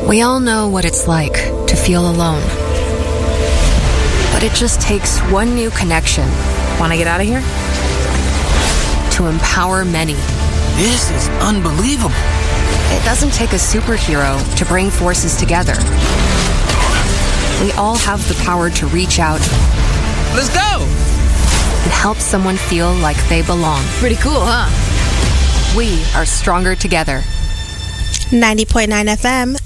We all know what it's like to feel alone. But it just takes one new connection. Want to get out of here? To empower many. This is unbelievable. It doesn't take a superhero to bring forces together. We all have the power to reach out Let's go! and help someone feel like they belong. Pretty cool, huh? We are stronger together. 90.9 FM,